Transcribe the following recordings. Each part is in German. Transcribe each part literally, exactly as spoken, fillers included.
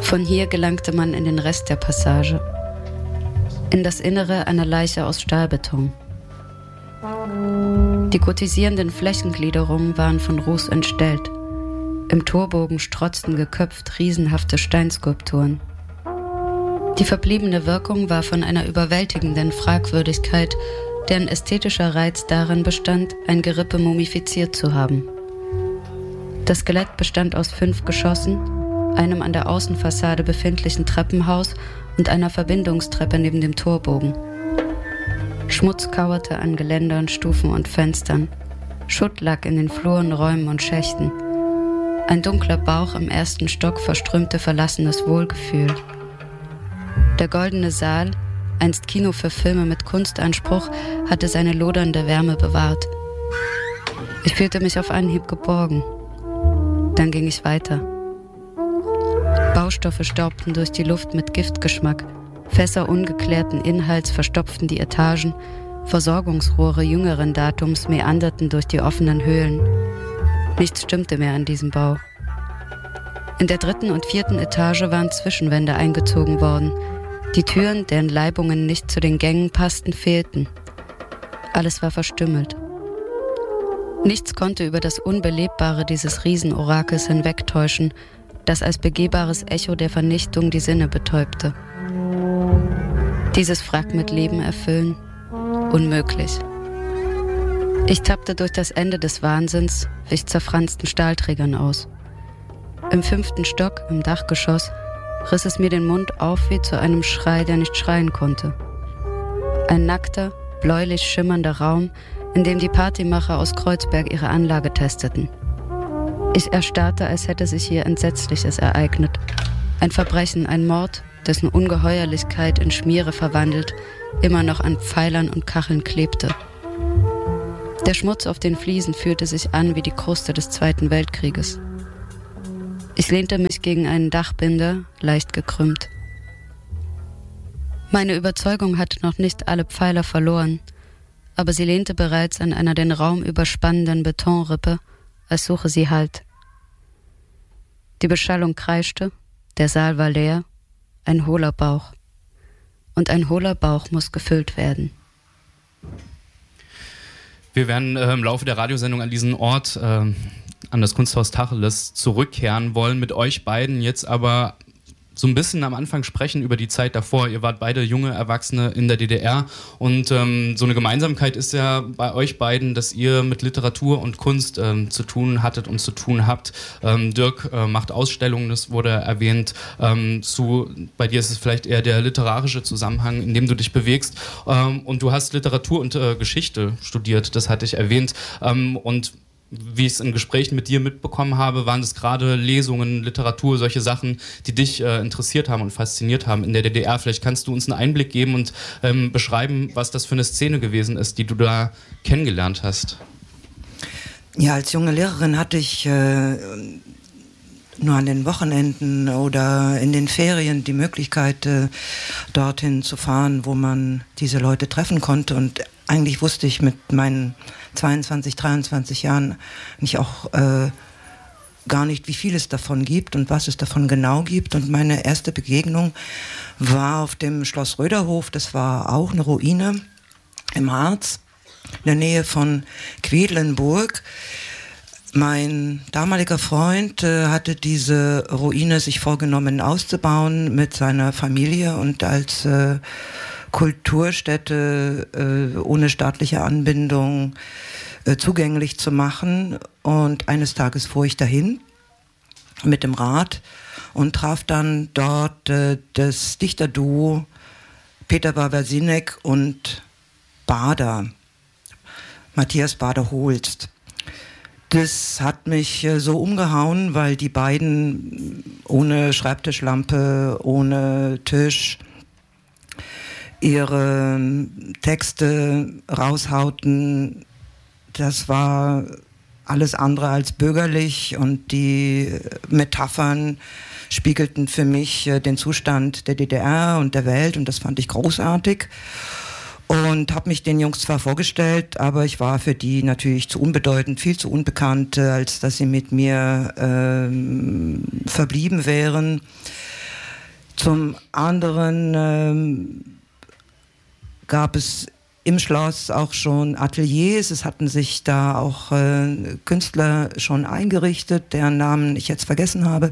Von hier gelangte man in den Rest der Passage, in das Innere einer Leiche aus Stahlbeton. Die gotisierenden Flächengliederungen waren von Ruß entstellt. Im Torbogen strotzten geköpft riesenhafte Steinskulpturen. Die verbliebene Wirkung war von einer überwältigenden Fragwürdigkeit, deren ästhetischer Reiz darin bestand, ein Gerippe mumifiziert zu haben. Das Skelett bestand aus fünf Geschossen, einem an der Außenfassade befindlichen Treppenhaus und einer Verbindungstreppe neben dem Torbogen. Schmutz kauerte an Geländern, Stufen und Fenstern. Schutt lag in den Fluren, Räumen und Schächten. Ein dunkler Bauch im ersten Stock verströmte verlassenes Wohlgefühl. Der goldene Saal, einst Kino für Filme mit Kunstanspruch, hatte seine lodernde Wärme bewahrt. Ich fühlte mich auf Anhieb geborgen. Dann ging ich weiter. Baustoffe staubten durch die Luft mit Giftgeschmack. Fässer ungeklärten Inhalts verstopften die Etagen. Versorgungsrohre jüngeren Datums meanderten durch die offenen Höhlen. Nichts stimmte mehr an diesem Bau. In der dritten und vierten Etage waren Zwischenwände eingezogen worden. Die Türen, deren Leibungen nicht zu den Gängen passten, fehlten. Alles war verstümmelt. Nichts konnte über das Unbelebbare dieses Riesenorakels hinwegtäuschen, das als begehbares Echo der Vernichtung die Sinne betäubte. Dieses Wrack mit Leben erfüllen? Unmöglich. Ich tappte durch das Ende des Wahnsinns, wich zerfransten Stahlträgern aus. Im fünften Stock, im Dachgeschoss, riss es mir den Mund auf wie zu einem Schrei, der nicht schreien konnte. Ein nackter, bläulich schimmernder Raum, in dem die Partymacher aus Kreuzberg ihre Anlage testeten. Ich erstarrte, als hätte sich hier Entsetzliches ereignet. Ein Verbrechen, ein Mord, dessen Ungeheuerlichkeit in Schmiere verwandelt, immer noch an Pfeilern und Kacheln klebte. Der Schmutz auf den Fliesen fühlte sich an wie die Kruste des Zweiten Weltkrieges. Ich lehnte mich gegen einen Dachbinder, leicht gekrümmt. Meine Überzeugung hatte noch nicht alle Pfeiler verloren, aber sie lehnte bereits an einer den Raum überspannenden Betonrippe, als suche sie Halt. Die Beschallung kreischte, der Saal war leer, ein hohler Bauch. Und ein hohler Bauch muss gefüllt werden. Wir werden äh, im Laufe der Radiosendung an diesen Ort, äh, an das Kunsthaus Tacheles, zurückkehren, wollen mit euch beiden jetzt aber so ein bisschen am Anfang sprechen über die Zeit davor. Ihr wart beide junge Erwachsene in der D D R und ähm, so eine Gemeinsamkeit ist ja bei euch beiden, dass ihr mit Literatur und Kunst ähm, zu tun hattet und zu tun habt. Ähm, Dirk äh, macht Ausstellungen, das wurde erwähnt. Ähm, zu, bei dir ist es vielleicht eher der literarische Zusammenhang, in dem du dich bewegst. Ähm, und du hast Literatur und äh, Geschichte studiert, das hatte ich erwähnt. Ähm, und wie ich es in Gesprächen mit dir mitbekommen habe, waren das gerade Lesungen, Literatur, solche Sachen, die dich äh, interessiert haben und fasziniert haben in der D D R. Vielleicht kannst du uns einen Einblick geben und ähm, beschreiben, was das für eine Szene gewesen ist, die du da kennengelernt hast. Ja, als junge Lehrerin hatte ich äh, nur an den Wochenenden oder in den Ferien die Möglichkeit, äh, dorthin zu fahren, wo man diese Leute treffen konnte. Und eigentlich wusste ich mit meinen zweiundzwanzig, dreiundzwanzig Jahren nicht auch äh, gar nicht, wie viel es davon gibt und was es davon genau gibt. Und meine erste Begegnung war auf dem Schloss Röderhof. Das war auch eine Ruine im Harz, in der Nähe von Quedlinburg. Mein damaliger Freund äh, hatte diese Ruine sich vorgenommen auszubauen mit seiner Familie und als äh, Kulturstätte äh, ohne staatliche Anbindung äh, zugänglich zu machen. Und eines Tages fuhr ich dahin mit dem Rad und traf dann dort äh, das Dichterduo Peter Bawersinek und Bader, Matthias Bader-Holst. Das hat mich äh, so umgehauen, weil die beiden ohne Schreibtischlampe, ohne Tisch ihre Texte raushauten. Das war alles andere als bürgerlich und die Metaphern spiegelten für mich den Zustand der D D R und der Welt und das fand ich großartig. Und habe mich den Jungs zwar vorgestellt, aber ich war für die natürlich zu unbedeutend, viel zu unbekannt, als dass sie mit mir ähm, verblieben wären. Zum anderen ähm, gab es im Schloss auch schon Ateliers. Es hatten sich da auch äh, Künstler schon eingerichtet, deren Namen ich jetzt vergessen habe.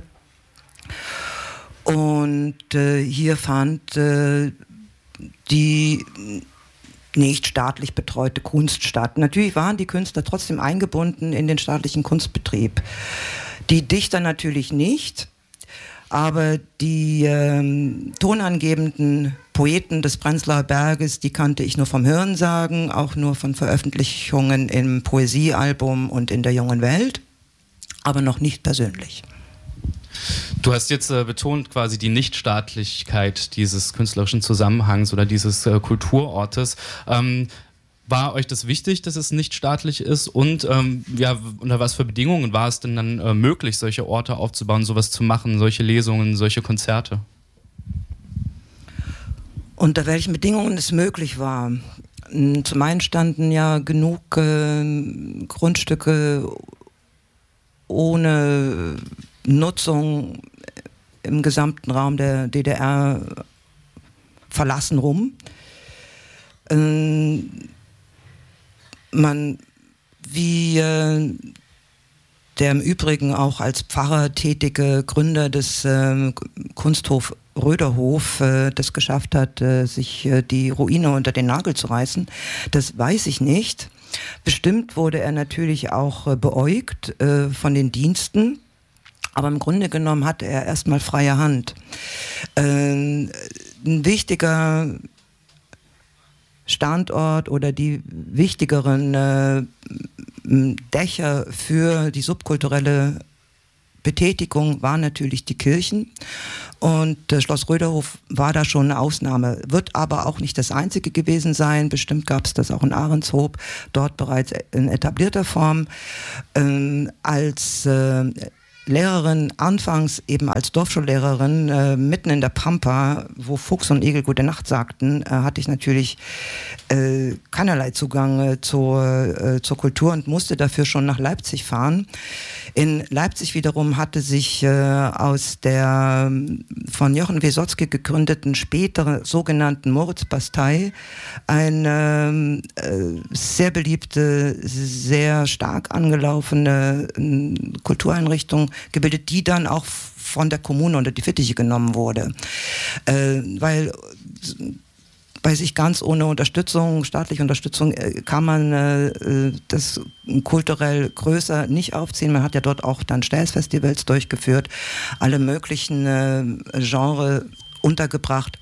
Und äh, hier fand äh, die nicht staatlich betreute Kunst statt. Natürlich waren die Künstler trotzdem eingebunden in den staatlichen Kunstbetrieb. Die Dichter natürlich nicht. Aber die ähm, tonangebenden Poeten des Prenzlauer Berges, die kannte ich nur vom Hörensagen, auch nur von Veröffentlichungen im Poesiealbum und in der Jungen Welt, aber noch nicht persönlich. Du hast jetzt äh, betont quasi die Nichtstaatlichkeit dieses künstlerischen Zusammenhangs oder dieses äh, Kulturortes. Ähm, War euch das wichtig, dass es nicht staatlich ist? Und ähm, ja, unter was für Bedingungen war es denn dann äh, möglich, solche Orte aufzubauen, sowas zu machen, solche Lesungen, solche Konzerte? Unter welchen Bedingungen es möglich war? Zum einen standen ja genug äh, Grundstücke ohne Nutzung im gesamten Raum der D D R verlassen rum. Ähm, Man, wie äh, der im Übrigen auch als Pfarrer tätige Gründer des äh, Kunsthof Röderhof äh, das geschafft hat, äh, sich äh, die Ruine unter den Nagel zu reißen, das weiß ich nicht. Bestimmt wurde er natürlich auch äh, beäugt äh, von den Diensten, aber im Grunde genommen hatte er erstmal freie Hand. Äh, ein wichtiger Standort oder die wichtigeren äh, Dächer für die subkulturelle Betätigung waren natürlich die Kirchen, und äh, Schloss Röderhof war da schon eine Ausnahme, wird aber auch nicht das einzige gewesen sein. Bestimmt gab es das auch in Ahrenshoop, dort bereits in etablierter Form. Ähm, als äh, Lehrerin, anfangs eben als Dorfschullehrerin, äh, mitten in der Pampa, wo Fuchs und Igel gute Nacht sagten, äh, hatte ich natürlich äh, keinerlei Zugang äh, zur, äh, zur Kultur und musste dafür schon nach Leipzig fahren. In Leipzig wiederum hatte sich äh, aus der von Jochen Wesotzky gegründeten späteren sogenannten Moritz-Bastei eine äh, sehr beliebte, sehr stark angelaufene äh, Kultureinrichtung gebildet, die dann auch von der Kommune unter die Fittiche genommen wurde. Äh, weil bei sich ganz ohne Unterstützung, staatliche Unterstützung, äh, kann man äh, das kulturell größer nicht aufziehen. Man hat ja dort auch dann Jazzfestivals durchgeführt, alle möglichen äh, Genres untergebracht.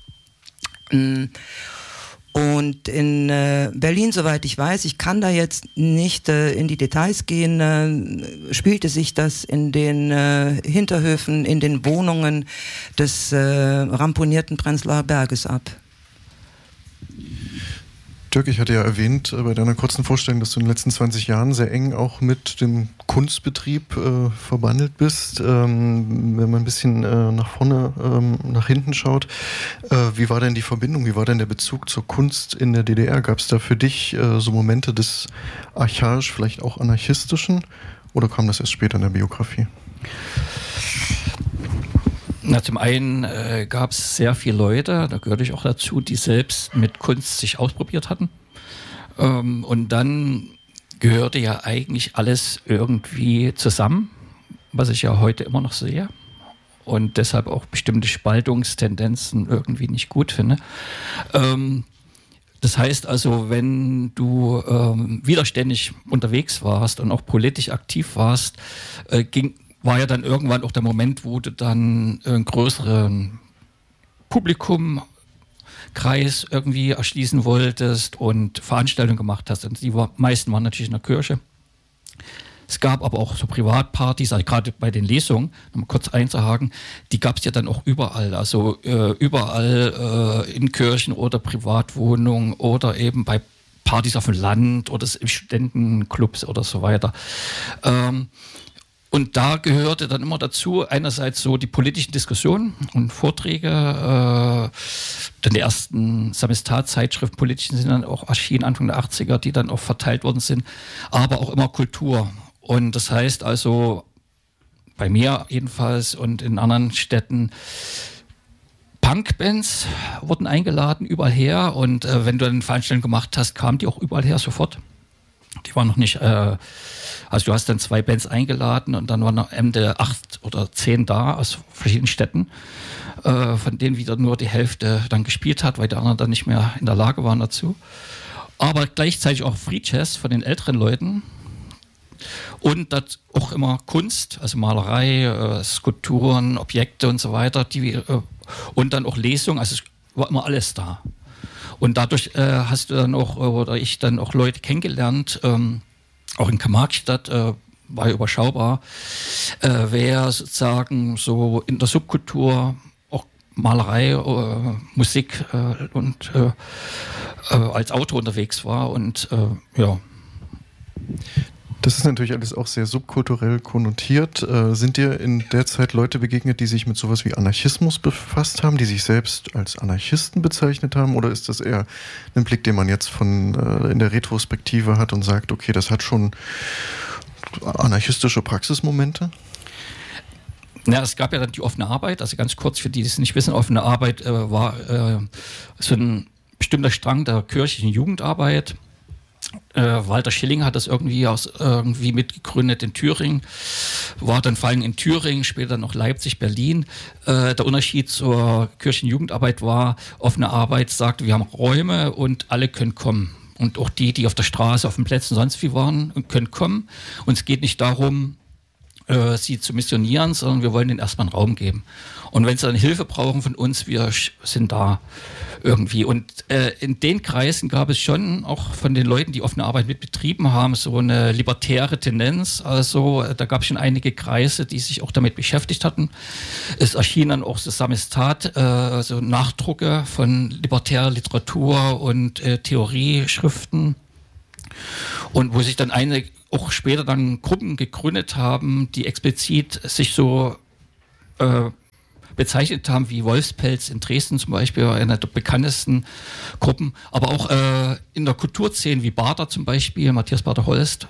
Und in äh, Berlin, soweit ich weiß, ich kann da jetzt nicht äh, in die Details gehen, äh, spielte sich das in den äh, Hinterhöfen, in den Wohnungen des äh, ramponierten Prenzlauer Berges ab. Dirk, ich hatte ja erwähnt äh, bei deiner kurzen Vorstellung, dass du in den letzten zwanzig Jahren sehr eng auch mit dem Kunstbetrieb äh, verbandelt bist. Ähm, wenn man ein bisschen äh, nach vorne, ähm, nach hinten schaut, äh, wie war denn die Verbindung, wie war denn der Bezug zur Kunst in der D D R? Gab es da für dich äh, so Momente des archaisch, vielleicht auch anarchistischen, oder kam das erst später in der Biografie? Na, zum einen äh, gab es sehr viele Leute, da gehörte ich auch dazu, die selbst mit Kunst sich ausprobiert hatten. Ähm, und dann gehörte ja eigentlich alles irgendwie zusammen, was ich ja heute immer noch sehe. Und deshalb auch bestimmte Spaltungstendenzen irgendwie nicht gut finde. Ähm, das heißt also, wenn du ähm, widerständig unterwegs warst und auch politisch aktiv warst, äh, ging war ja dann irgendwann auch der Moment, wo du dann einen größeren Publikumkreis irgendwie erschließen wolltest und Veranstaltungen gemacht hast. Und die war, meisten waren natürlich in der Kirche. Es gab aber auch so Privatpartys, also gerade bei den Lesungen, um kurz einzuhaken, die gab es ja dann auch überall. Also äh, überall äh, in Kirchen oder Privatwohnungen oder eben bei Partys auf dem Land oder in Studentenclubs oder so weiter. Ähm, Und da gehörte dann immer dazu, einerseits so die politischen Diskussionen und Vorträge, äh, dann die ersten Samizdat-Zeitschriften, politischen sind dann auch erschienen, Anfang der achtziger, die dann auch verteilt worden sind, aber auch immer Kultur. Und das heißt also, bei mir jedenfalls und in anderen Städten, Punkbands wurden eingeladen, überall her. Und äh, wenn du eine Veranstaltung gemacht hast, kamen die auch überall her sofort. Die waren noch nicht, äh, also du hast dann zwei Bands eingeladen und dann waren am Ende acht oder zehn da aus verschiedenen Städten, äh, von denen wieder nur die Hälfte dann gespielt hat, weil die anderen dann nicht mehr in der Lage waren dazu. Aber gleichzeitig auch Free Jazz von den älteren Leuten. Und das auch immer Kunst, also Malerei, äh, Skulpturen, Objekte und so weiter. Die, äh, und dann auch Lesungen, also es war immer alles da. Und dadurch äh, hast du dann auch, oder ich dann auch Leute kennengelernt, ähm, auch in Karl-Marx-Stadt, äh, war ja überschaubar, äh, wer sozusagen so in der Subkultur auch Malerei, äh, Musik äh, und äh, äh, als Autor unterwegs war und äh, ja. Das ist natürlich alles auch sehr subkulturell konnotiert. Äh, sind dir in der Zeit Leute begegnet, die sich mit sowas wie Anarchismus befasst haben, die sich selbst als Anarchisten bezeichnet haben? Oder ist das eher ein Blick, den man jetzt von äh, in der Retrospektive hat und sagt, okay, das hat schon anarchistische Praxismomente? Ja, es gab ja dann die offene Arbeit, also ganz kurz für die, die es nicht wissen, offene Arbeit äh, war äh, so ein bestimmter Strang der kirchlichen Jugendarbeit. Äh, Walter Schilling hat das irgendwie aus irgendwie mitgegründet in Thüringen, war dann vor allem in Thüringen, später noch Leipzig, Berlin. Äh, der Unterschied zur kirchlichen Jugendarbeit war, offene Arbeit sagte, wir haben Räume und alle können kommen. Und auch die, die auf der Straße, auf den Plätzen sonst wie waren, können kommen. Und es geht nicht darum, äh, sie zu missionieren, sondern wir wollen ihnen erstmal einen Raum geben. Und wenn sie dann Hilfe brauchen von uns, wir sind da irgendwie. Und äh, in den Kreisen gab es schon auch von den Leuten, die offene Arbeit mit betrieben haben, so eine libertäre Tendenz. Also da gab es schon einige Kreise, die sich auch damit beschäftigt hatten. Es erschien dann auch das Samizdat, äh, so Nachdrucke von libertärer Literatur und äh, Theorieschriften. Und wo sich dann eine auch später dann Gruppen gegründet haben, die explizit sich so äh, bezeichnet haben, wie Wolfspelz in Dresden zum Beispiel, einer der bekanntesten Gruppen, aber auch äh, in der Kulturszene wie Bader zum Beispiel, Matthias Bader-Holst,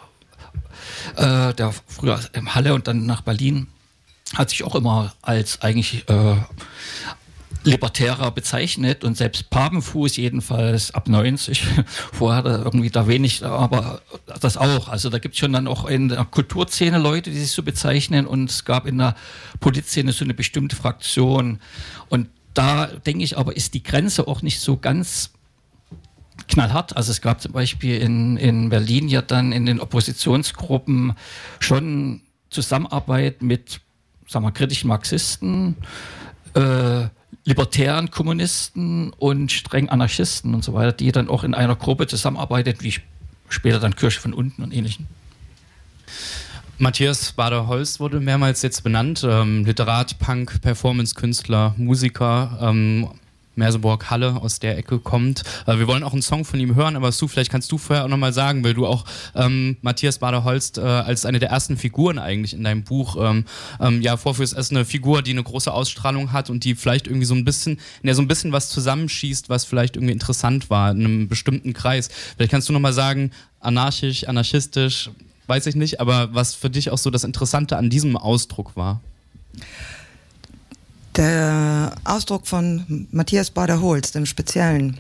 äh, der früher in Halle und dann nach Berlin, hat sich auch immer als eigentlich äh, libertärer bezeichnet und selbst Papenfuß jedenfalls ab neunzig, vorher hat er irgendwie da wenig, aber das auch. Also da gibt es schon dann auch in der Kulturszene Leute, die sich so bezeichnen und es gab in der Politszene so eine bestimmte Fraktion und da denke ich aber, ist die Grenze auch nicht so ganz knallhart. Also es gab zum Beispiel in, in Berlin ja dann in den Oppositionsgruppen schon Zusammenarbeit mit, sagen wir, kritischen Marxisten, äh, libertären Kommunisten und streng Anarchisten und so weiter, die dann auch in einer Gruppe zusammenarbeitet, wie später dann Kirche von unten und Ähnlichen. Matthias Bader-Holst wurde mehrmals jetzt benannt, ähm, Literat, Punk, Performance-Künstler, Musiker, ähm, Merseburg, Halle, aus der Ecke kommt. Äh, wir wollen auch einen Song von ihm hören, aber Sue, vielleicht kannst du vorher auch nochmal sagen, weil du auch ähm, Matthias Bader-Holst äh, als eine der ersten Figuren eigentlich in deinem Buch ähm, ähm, ja, vorführst, als eine Figur, die eine große Ausstrahlung hat und die vielleicht irgendwie so ein bisschen, in der so ein bisschen was zusammenschießt, was vielleicht irgendwie interessant war in einem bestimmten Kreis. Vielleicht kannst du nochmal sagen, anarchisch, anarchistisch, weiß ich nicht, aber was für dich auch so das Interessante an diesem Ausdruck war? Der Ausdruck von Matthias Bader-Holst im Speziellen.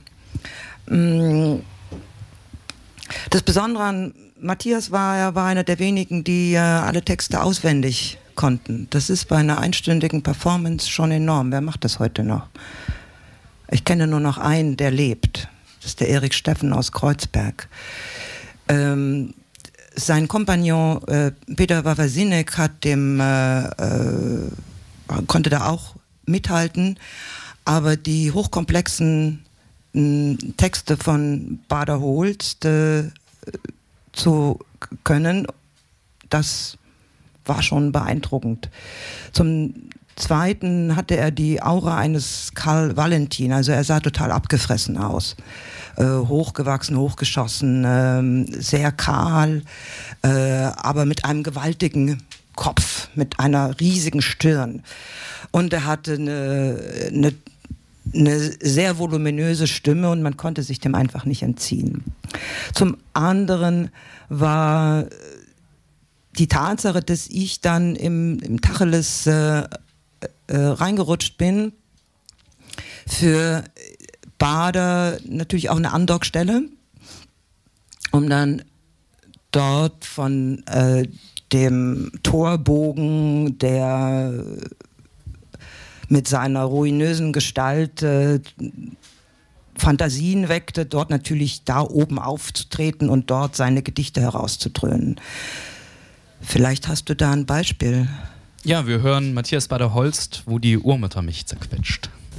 Das Besondere an Matthias war, er war einer der wenigen, die alle Texte auswendig konnten. Das ist bei einer einstündigen Performance schon enorm. Wer macht das heute noch? Ich kenne nur noch einen, der lebt. Das ist der Erik Steffen aus Kreuzberg. Ähm, sein Kompagnon äh, Peter Wawrzynek hat dem äh, äh, konnte da auch mithalten, aber die hochkomplexen äh, Texte von Bader-Holst äh, zu können, das war schon beeindruckend. Zum Zweiten hatte er die Aura eines Karl Valentin, also er sah total abgefressen aus. Äh, hochgewachsen, hochgeschossen, äh, sehr kahl, äh, aber mit einem gewaltigen Kopf, mit einer riesigen Stirn. Und er hatte eine, eine, eine sehr voluminöse Stimme und man konnte sich dem einfach nicht entziehen. Zum anderen war die Tatsache, dass ich dann im, im Tacheles äh, äh, reingerutscht bin, für Bader natürlich auch eine Andockstelle, um dann dort von äh, dem Torbogen, der mit seiner ruinösen Gestalt äh, Fantasien weckte, dort natürlich da oben aufzutreten und dort seine Gedichte herauszudröhnen. Vielleicht hast du da ein Beispiel. Ja, wir hören Matthias Bader-Holst, wo die Urmutter mich zerquetscht.